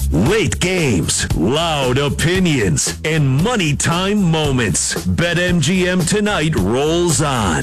Late games, loud opinions, and money time moments. BetMGM tonight rolls on.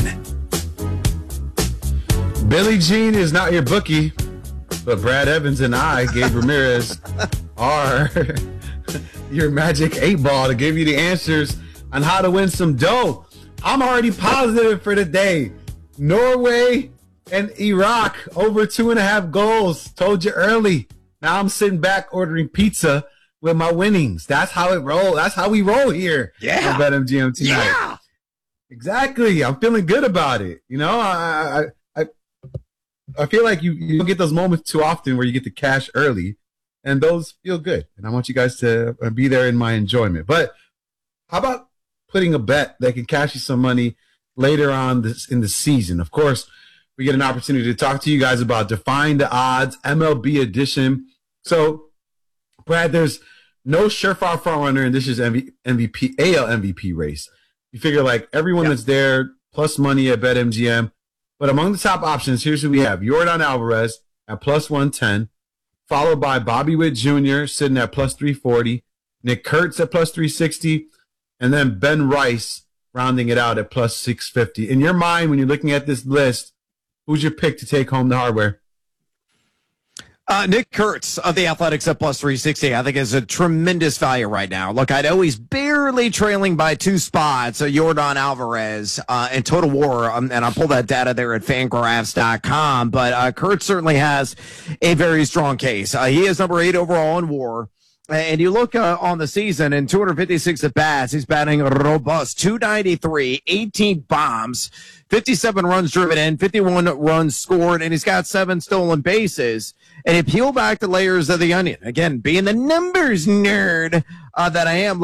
Billie Jean is not your bookie, but Brad Evans and I, Gabe Ramirez, are your magic 8 ball to give you the answers on how to win some dough. I'm already positive for the day. Norway and Iraq over 2.5 goals. Told you early. Now I'm sitting back ordering pizza with my winnings. That's how it rolls. That's how we roll here on BetMGM tonight. Yeah. Exactly. I'm feeling good about it. You know, I feel like you don't get those moments too often where you get the cash early, and those feel good. And I want you guys to be there in my enjoyment. But how about putting a bet that can cash you some money later on in the season? Of course, we get an opportunity to talk to you guys about Defying the Odds, MLB edition. So, Brad, there's no surefire frontrunner in this year's AL MVP race. You figure like everyone that's there, plus money at BetMGM. But among the top options, here's who we have. Yordan Alvarez at plus 110, followed by Bobby Witt Jr. sitting at plus 340, Nick Kurtz at plus 360, and then Ben Rice rounding it out at plus 650. In your mind, when you're looking at this list, who's your pick to take home the hardware? Nick Kurtz of the Athletics at plus 360, I think is a tremendous value right now. Look, I know he's barely trailing by 2 spots, Yordan Alvarez in Total War, and I pulled that data there at Fangraphs.com, but Kurtz certainly has a very strong case. He is number 8 overall in WAR. And you look on the season, in 256 at-bats, he's batting a robust 293, 18 bombs, 57 runs driven in, 51 runs scored, and he's got 7 stolen bases. And you peel back the layers of the onion, again, being the numbers nerd that I am,